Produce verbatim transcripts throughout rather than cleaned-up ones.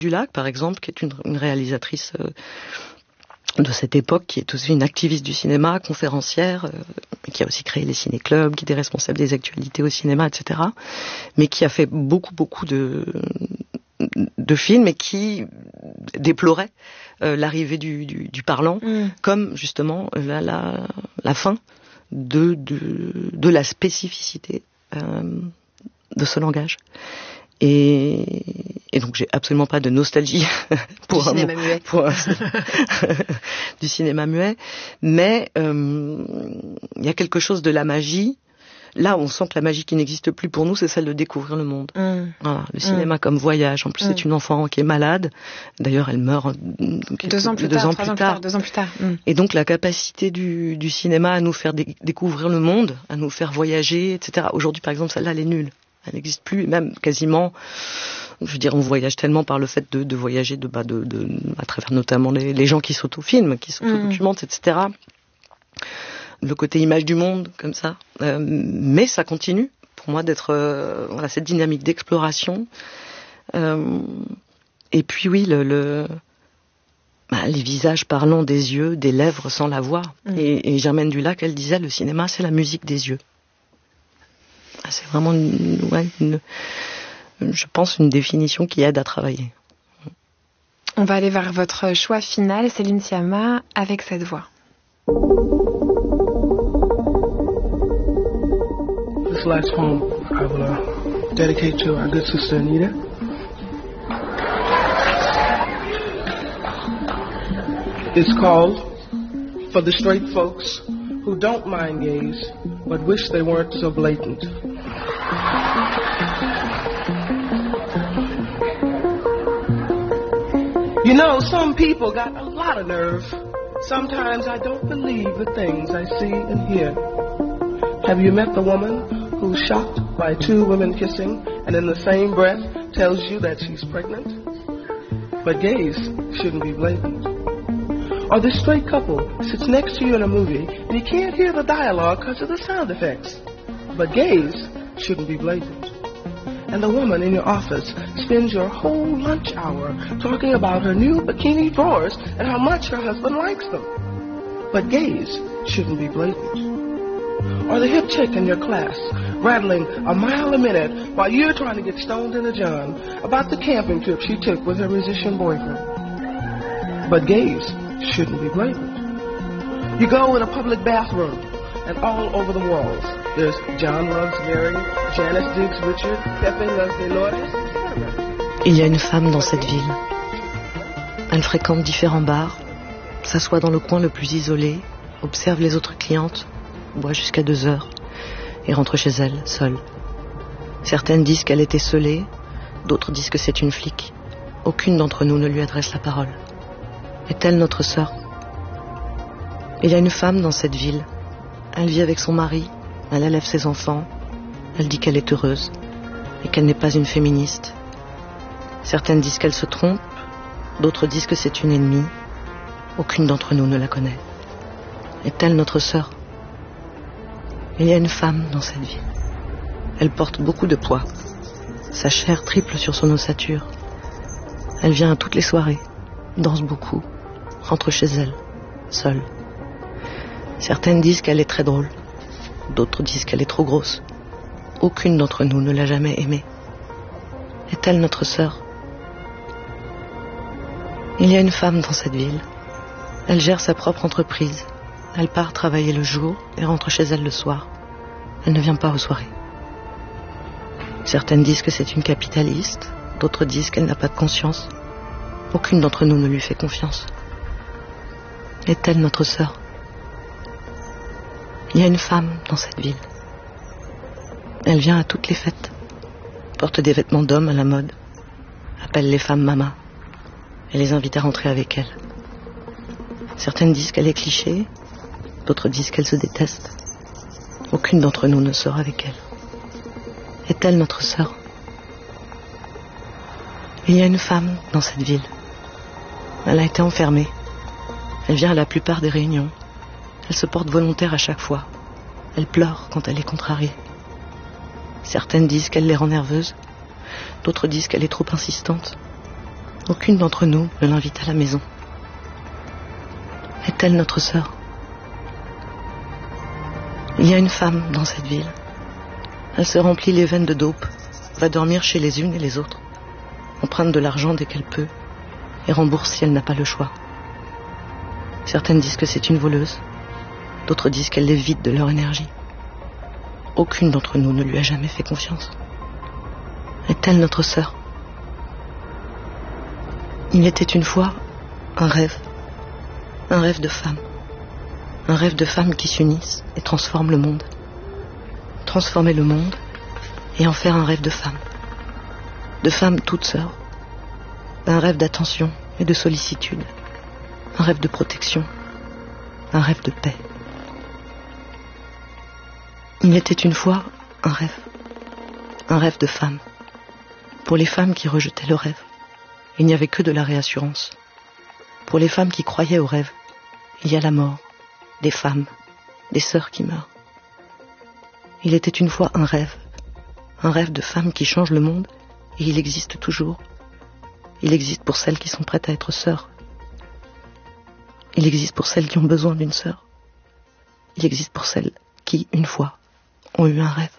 Dulac, par exemple, qui est une, une réalisatrice euh, de cette époque, qui est aussi une activiste du cinéma, conférencière, euh, qui a aussi créé les ciné-clubs, qui était responsable des actualités au cinéma, et cetera, mais qui a fait beaucoup, beaucoup de, de films et qui déplorait euh, l'arrivée du, du, du parlant, mm. comme justement la, la, la fin de, de, de la spécificité euh, de ce langage. Et, et donc j'ai absolument pas de nostalgie pour du un, cinéma muet, pour un, du cinéma muet, mais euh, il y a quelque chose de la magie. Là, on sent que la magie qui n'existe plus pour nous, c'est celle de découvrir le monde. Mm. Voilà, le cinéma mm. comme voyage. En plus, mm. c'est une enfant qui est malade. D'ailleurs, elle meurt quelques, deux ans plus deux tard. Ans Trois plus ans tard. plus tard. Deux ans plus tard. Mm. Et donc, la capacité du, du cinéma à nous faire dé- découvrir le monde, à nous faire voyager, et cetera. Aujourd'hui, par exemple, celle-là, elle est nulle. Elle n'existe plus, même quasiment. Je veux dire, on voyage tellement par le fait de, de voyager, de, bah, de, de, à travers notamment les, les gens qui s'autofilment, qui s'autodocumentent, mm. et cetera. Le côté image du monde, comme ça. Euh, mais ça continue, pour moi, d'être euh, voilà, cette dynamique d'exploration. Euh, et puis oui, le, le, bah, les visages parlant des yeux, des lèvres sans la voix. Mm. Et, et Germaine Dulac, elle disait, le cinéma, c'est la musique des yeux. C'est vraiment, une, ouais, une, je pense, une définition qui aide à travailler. On va aller vers votre choix final, Céline Sciamma, avec cette voix. This last poem I will uh, dedicate to our good sister Anita. It's called For the Straight Folks Who Don't Mind Gays But Wish They Weren't So Blatant. You know, some people got a lot of nerve. Sometimes I don't believe the things I see and hear. Have you met the woman who's shocked by two women kissing and in the same breath tells you that she's pregnant? But gays shouldn't be blatant. Or the straight couple sits next to you in a movie and you can't hear the dialogue because of the sound effects. But gays shouldn't be blatant. And the woman in your office spends your whole lunch hour talking about her new bikini drawers and how much her husband likes them. But gays shouldn't be blatant. Or the hip chick in your class rattling a mile a minute while you're trying to get stoned in a john about the camping trip she took with her musician boyfriend. But gays shouldn't be blatant. You go in a public bathroom and all over the walls there's John loves Mary, Janice digs Richard, Pepe loves Dolores, et cetera. Il y a une femme dans cette ville. Elle fréquente différents bars, s'assoit dans le coin le plus isolé, observe les autres clientes, boit jusqu'à deux heures et rentre chez elle, seule. Certaines disent qu'elle était scellée, d'autres disent que c'est une flic. Aucune d'entre nous ne lui adresse la parole. Est-elle notre sœur? Il y a une femme dans cette ville. Elle vit avec son mari, elle élève ses enfants, elle dit qu'elle est heureuse et qu'elle n'est pas une féministe. Certaines disent qu'elle se trompe, d'autres disent que c'est une ennemie. Aucune d'entre nous ne la connaît. Est-elle notre sœur? Il y a une femme dans cette ville. Elle porte beaucoup de poids. Sa chair triple sur son ossature. Elle vient à toutes les soirées, danse beaucoup, rentre chez elle, seule. Certaines disent qu'elle est très drôle. D'autres disent qu'elle est trop grosse. Aucune d'entre nous ne l'a jamais aimée. Est-elle notre sœur? Il y a une femme dans cette ville. Elle gère sa propre entreprise. Elle part travailler le jour et rentre chez elle le soir. Elle ne vient pas aux soirées. Certaines disent que c'est une capitaliste. D'autres disent qu'elle n'a pas de conscience. Aucune d'entre nous ne lui fait confiance. Est-elle notre sœur? Il y a une femme dans cette ville. Elle vient à toutes les fêtes, porte des vêtements d'hommes à la mode, appelle les femmes mama et les invite à rentrer avec elle. Certaines disent qu'elle est cliché, d'autres disent qu'elle se déteste. Aucune d'entre nous ne sort avec elle. Est-elle notre sœur? Il y a une femme dans cette ville. Elle a été enfermée. Elle vient à la plupart des réunions. Elle se porte volontaire à chaque fois. Elle pleure quand elle est contrariée. Certaines disent qu'elle les rend nerveuses. D'autres disent qu'elle est trop insistante. Aucune d'entre nous ne l'invite à la maison. Est-elle notre sœur? Il y a une femme dans cette ville. Elle se remplit les veines de dope, va dormir chez les unes et les autres, emprunte de l'argent dès qu'elle peut et rembourse si elle n'a pas le choix. Certaines disent que c'est une voleuse, d'autres disent qu'elle les vide de leur énergie. Aucune d'entre nous ne lui a jamais fait confiance. Est-elle notre sœur? Il était une fois un rêve, un rêve de femme, un rêve de femmes qui s'unissent et transforment le monde. Transformer le monde et en faire un rêve de femme, de femme toute sœur, un rêve d'attention et de sollicitude, un rêve de protection, un rêve de paix. Il était une fois un rêve, un rêve de femme, pour les femmes qui rejetaient le rêve. Il n'y avait que de la réassurance. Pour les femmes qui croyaient au rêve, il y a la mort, des femmes, des sœurs qui meurent. Il était une fois un rêve, un rêve de femmes qui changent le monde, et il existe toujours. Il existe pour celles qui sont prêtes à être sœurs. Il existe pour celles qui ont besoin d'une sœur. Il existe pour celles qui, une fois, ont eu un rêve.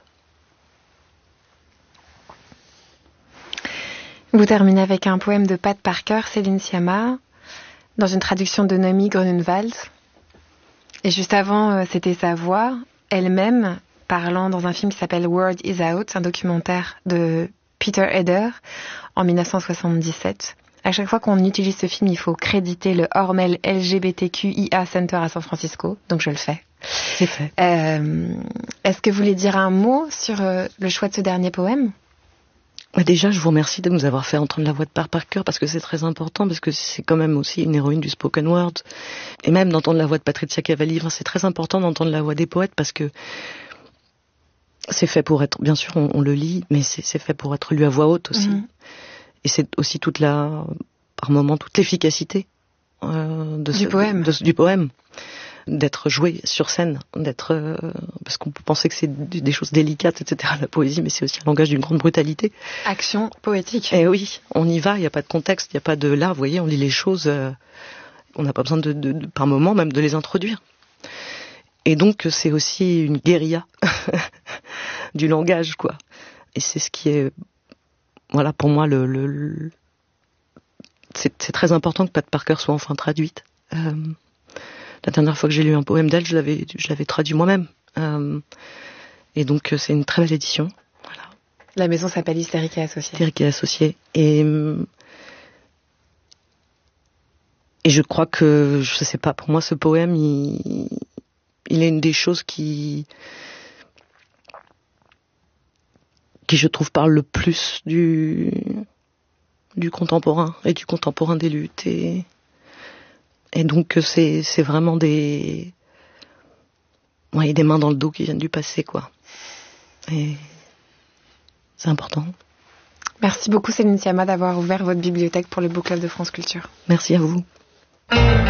Vous terminez avec un poème de Pat Parker, Céline Sciamma, dans une traduction de Noémie Grunewald. Et juste avant, c'était sa voix, elle-même, parlant dans un film qui s'appelle Word is Out, un documentaire de Peter Eder, en dix-neuf cent soixante-dix-sept. À chaque fois qu'on utilise ce film, il faut créditer le Hormel L G B T Q I A Center à San Francisco, donc je le fais. C'est fait. Euh, est-ce que vous voulez dire un mot sur euh, le choix de ce dernier poème ? Déjà, je vous remercie de nous avoir fait entendre la voix de Pat Parker parce que c'est très important, parce que c'est quand même aussi une héroïne du spoken word. Et même d'entendre la voix de Patrizia Cavalli, enfin, c'est très important d'entendre la voix des poètes parce que c'est fait pour être, bien sûr, on, on le lit, mais c'est, c'est fait pour être lu à voix haute aussi. Mmh. Et c'est aussi toute la, par moment, toute l'efficacité euh, de du, ce, poème. De, de, du poème. D'être joué sur scène, d'être euh, parce qu'on peut penser que c'est des choses délicates, et cetera. La poésie, mais c'est aussi un langage d'une grande brutalité. Action poétique. Et oui, on y va. Il n'y a pas de contexte, il n'y a pas de là. Vous voyez, on lit les choses. Euh, on n'a pas besoin de, de, de, par moment, même de les introduire. Et donc, c'est aussi une guérilla du langage, quoi. Et c'est ce qui est, voilà, pour moi, le, le, le... C'est, c'est très important que Pat Parker soit enfin traduite. Euh, La dernière fois que j'ai lu un poème d'elle, je l'avais, je l'avais traduit moi-même. Euh, et donc, c'est une très belle édition. Voilà. La maison s'appelle Hystérique et Associés. Hystérique et Associés. Et, et je crois que, je sais pas, pour moi, ce poème, il, il est une des choses qui, qui, je trouve, parle le plus du, du contemporain et du contemporain des luttes. Et, Et donc c'est c'est vraiment des ouais, des mains dans le dos qui viennent du passé, quoi. Et c'est important. Merci beaucoup Céline Sciamma d'avoir ouvert votre bibliothèque pour le Book Club de France Culture. Merci à vous.